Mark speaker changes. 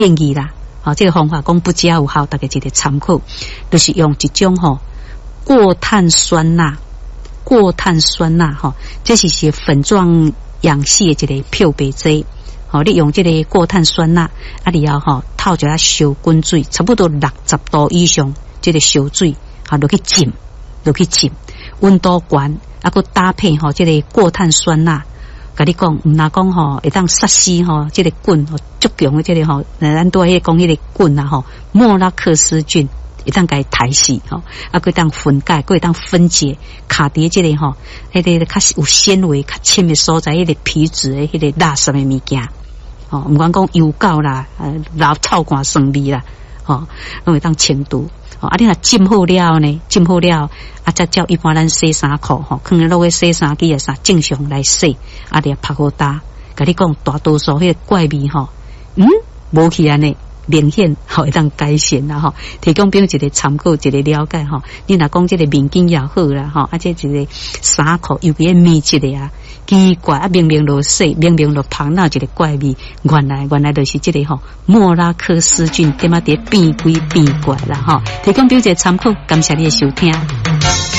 Speaker 1: 建议啦，这个方法讲不只有效，大家一个参考，就是用一种过碳酸钠，这是粉状氧系的一个漂白剂。你用这个过碳酸钠，你要透一下烧滚水，差不多60度以上，这个烧水落去浸，温度高，佮搭配这个过碳酸钠。甲你讲，唔那讲会当杀死这个菌足强的这个咱都迄讲迄个菌啊莫拉克氏菌，会当甲杀死佮当分解，佮会当分解，卡伫这个迄个较有纤维、较深的所在，迄个皮质的迄个垃圾的物件。唔管讲油膏啦，老臭汗酸味啦，拢会当清除。你若浸好了呢，再照一般咱洗衫裤放咧落去洗衫机啊啥正常来洗，你拍好干。甲你讲大多数迄个怪味无去安尼。明显会当改善啦提供俾一个参考，一个了解你若讲这个面巾也好啦这一个衫裤尤其密集的奇怪明明落洗，明明落旁那一个怪味，原来就是这个莫拉克氏菌点仔伫变鬼变怪啦提供俾一个参考，感谢你的收听。